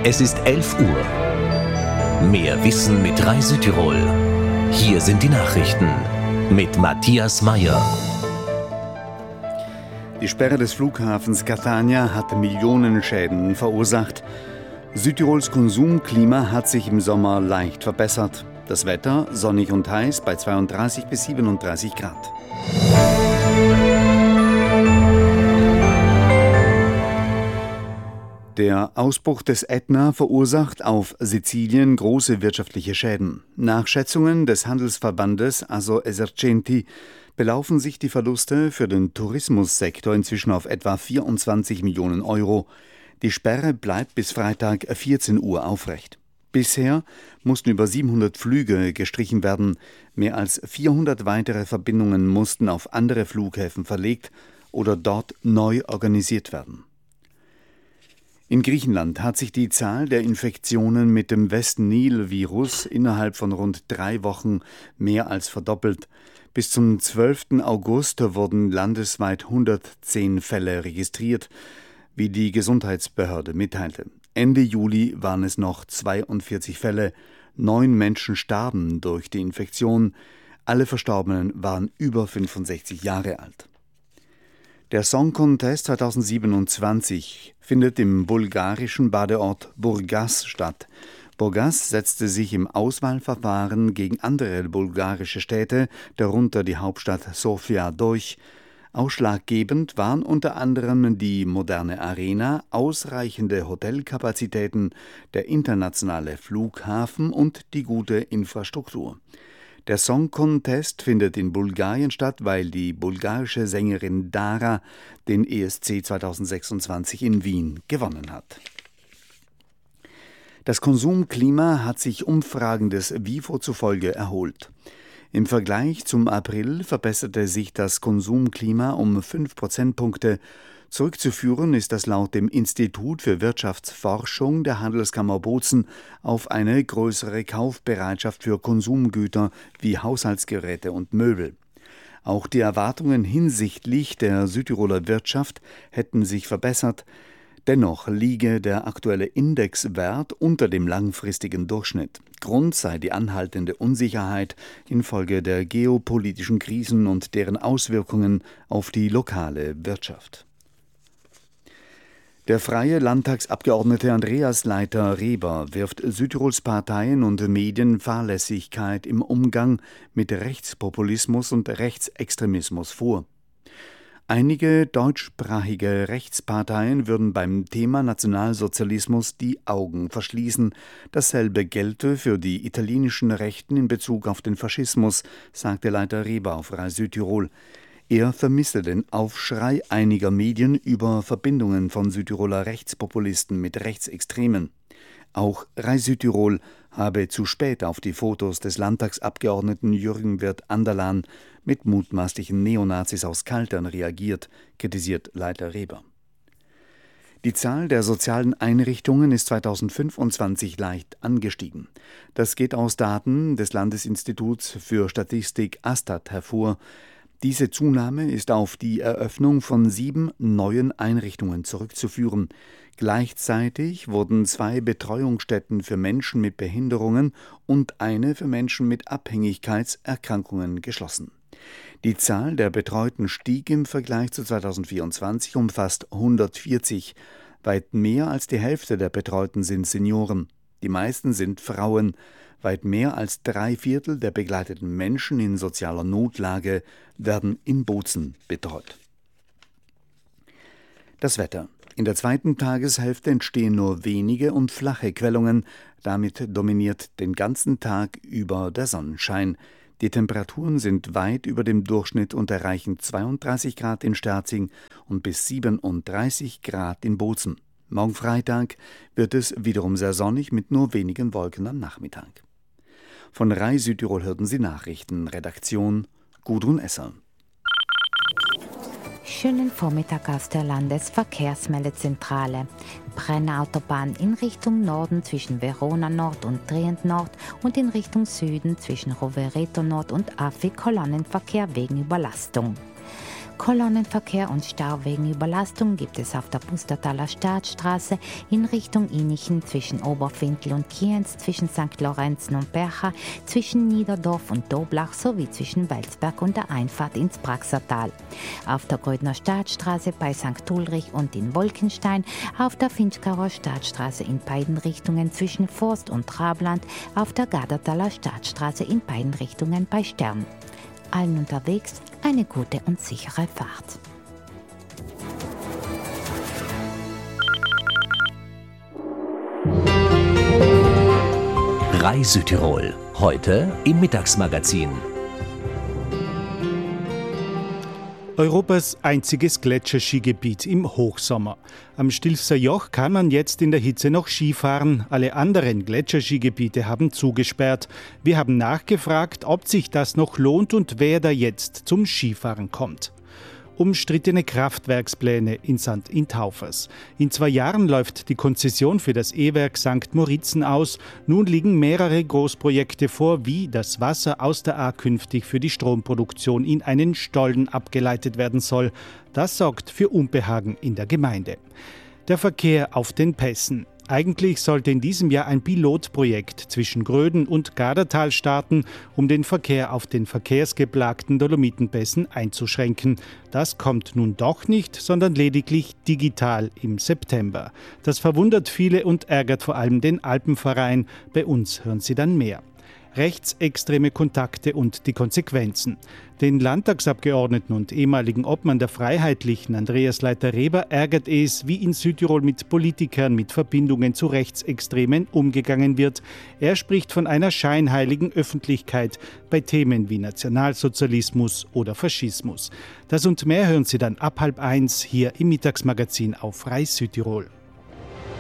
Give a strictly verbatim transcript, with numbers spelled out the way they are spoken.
Es ist elf Uhr. Mehr Wissen mit Rai Südtirol. Hier sind die Nachrichten mit Matthias Meyer. Die Sperre des Flughafens Catania hat Millionen Schäden verursacht. Südtirols Konsumklima hat sich im Sommer leicht verbessert. Das Wetter sonnig und heiß bei zweiunddreißig bis siebenunddreißig Grad. Der Ausbruch des Ätna verursacht auf Sizilien große wirtschaftliche Schäden. Nach Schätzungen des Handelsverbandes Asoesercenti belaufen sich die Verluste für den Tourismussektor inzwischen auf etwa vierundzwanzig Millionen Euro. Die Sperre bleibt bis Freitag vierzehn Uhr aufrecht. Bisher mussten über siebenhundert Flüge gestrichen werden. Mehr als vierhundert weitere Verbindungen mussten auf andere Flughäfen verlegt oder dort neu organisiert werden. In Griechenland hat sich die Zahl der Infektionen mit dem West-Nil-Virus innerhalb von rund drei Wochen mehr als verdoppelt. Bis zum zwölften August wurden landesweit hundertzehn Fälle registriert, wie die Gesundheitsbehörde mitteilte. Ende Juli waren es noch zweiundvierzig Fälle. Neun Menschen starben durch die Infektion. Alle Verstorbenen waren über fünfundsechzig Jahre alt. Der Song Contest zweitausendsiebenundzwanzig findet im bulgarischen Badeort Burgas statt. Burgas setzte sich im Auswahlverfahren gegen andere bulgarische Städte, darunter die Hauptstadt Sofia, durch. Ausschlaggebend waren unter anderem die moderne Arena, ausreichende Hotelkapazitäten, der internationale Flughafen und die gute Infrastruktur. Der Song Contest findet in Bulgarien statt, weil die bulgarische Sängerin Dara den E S C zweitausendsechsundzwanzig in Wien gewonnen hat. Das Konsumklima hat sich Umfragen des WIFO zufolge erholt. Im Vergleich zum April verbesserte sich das Konsumklima um fünf Prozentpunkte. Zurückzuführen ist das laut dem Institut für Wirtschaftsforschung der Handelskammer Bozen auf eine größere Kaufbereitschaft für Konsumgüter wie Haushaltsgeräte und Möbel. Auch die Erwartungen hinsichtlich der Südtiroler Wirtschaft hätten sich verbessert. Dennoch liege der aktuelle Indexwert unter dem langfristigen Durchschnitt. Grund sei die anhaltende Unsicherheit infolge der geopolitischen Krisen und deren Auswirkungen auf die lokale Wirtschaft. Der freie Landtagsabgeordnete Andreas Leiter-Reber wirft Südtirols Parteien und Medien Fahrlässigkeit im Umgang mit Rechtspopulismus und Rechtsextremismus vor. Einige deutschsprachige Rechtsparteien würden beim Thema Nationalsozialismus die Augen verschließen. Dasselbe gelte für die italienischen Rechten in Bezug auf den Faschismus, sagte Leiter-Reber auf Rai Südtirol. Er vermisse den Aufschrei einiger Medien über Verbindungen von Südtiroler Rechtspopulisten mit Rechtsextremen. Auch Rai Südtirol habe zu spät auf die Fotos des Landtagsabgeordneten Jürgen Wirth-Anderlan mit mutmaßlichen Neonazis aus Kaltern reagiert, kritisiert Leiter-Reber. Die Zahl der sozialen Einrichtungen ist zweitausendfünfundzwanzig leicht angestiegen. Das geht aus Daten des Landesinstituts für Statistik Astat hervor. Diese Zunahme ist auf die Eröffnung von sieben neuen Einrichtungen zurückzuführen. Gleichzeitig wurden zwei Betreuungsstätten für Menschen mit Behinderungen und eine für Menschen mit Abhängigkeitserkrankungen geschlossen. Die Zahl der Betreuten stieg im Vergleich zu zweitausendvierundzwanzig um fast hundertvierzig. Weit mehr als die Hälfte der Betreuten sind Senioren. Die meisten sind Frauen. Weit mehr als drei Viertel der begleiteten Menschen in sozialer Notlage werden in Bozen betreut. Das Wetter. In der zweiten Tageshälfte entstehen nur wenige und flache Quellungen. Damit dominiert den ganzen Tag über der Sonnenschein. Die Temperaturen sind weit über dem Durchschnitt und erreichen zweiunddreißig Grad in Sterzing und bis siebenunddreißig Grad in Bozen. Morgen Freitag wird es wiederum sehr sonnig mit nur wenigen Wolken am Nachmittag. Von Rai Südtirol hörten Sie Nachrichten. Redaktion Gudrun Esser. Schönen Vormittag aus der Landesverkehrsmeldezentrale. Brennautobahn in Richtung Norden zwischen Verona Nord und Trient Nord und in Richtung Süden zwischen Rovereto Nord und Affi Kolonnenverkehr wegen Überlastung. Kolonnenverkehr und Stau wegen Überlastung gibt es auf der Pustertaler Staatsstraße in Richtung Inichen zwischen Oberfintel und Kienz, zwischen Sankt Lorenzen und Percha, zwischen Niederdorf und Doblach sowie zwischen Welsberg und der Einfahrt ins Praxertal. Auf der Grödner Staatsstraße bei Sankt Ulrich und in Wolkenstein, auf der Finchgauer Staatsstraße in beiden Richtungen zwischen Forst und Trabland, auf der Gadertaler Staatsstraße in beiden Richtungen bei Stern. Allen unterwegs eine gute und sichere Fahrt. Rai Südtirol, heute im Mittagsmagazin. Europas einziges Gletscherskigebiet im Hochsommer. Am Stilfser Joch kann man jetzt in der Hitze noch Skifahren. Alle anderen Gletscherskigebiete haben zugesperrt. Wir haben nachgefragt, ob sich das noch lohnt und wer da jetzt zum Skifahren kommt. Umstrittene Kraftwerkspläne in Sankt Intaufers. In zwei Jahren läuft die Konzession für das E-Werk Sankt Moritzen aus. Nun liegen mehrere Großprojekte vor, wie das Wasser aus der A künftig für die Stromproduktion in einen Stollen abgeleitet werden soll. Das sorgt für Unbehagen in der Gemeinde. Der Verkehr auf den Pässen. Eigentlich sollte in diesem Jahr ein Pilotprojekt zwischen Gröden und Gadertal starten, um den Verkehr auf den verkehrsgeplagten Dolomitenpässen einzuschränken. Das kommt nun doch nicht, sondern lediglich digital im September. Das verwundert viele und ärgert vor allem den Alpenverein. Bei uns hören Sie dann mehr. Rechtsextreme Kontakte und die Konsequenzen. Den Landtagsabgeordneten und ehemaligen Obmann der Freiheitlichen Andreas Leiter-Reber ärgert es, wie in Südtirol mit Politikern mit Verbindungen zu Rechtsextremen umgegangen wird. Er spricht von einer scheinheiligen Öffentlichkeit bei Themen wie Nationalsozialismus oder Faschismus. Das und mehr hören Sie dann ab halb eins hier im Mittagsmagazin auf Rai Südtirol.